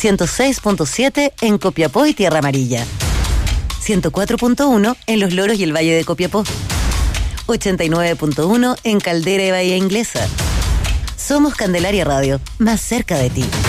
106.7 en Copiapó y Tierra Amarilla, 104.1 en Los Loros y el Valle de Copiapó, 89.1 en Caldera y Bahía Inglesa. Somos Candelaria Radio, más cerca de ti.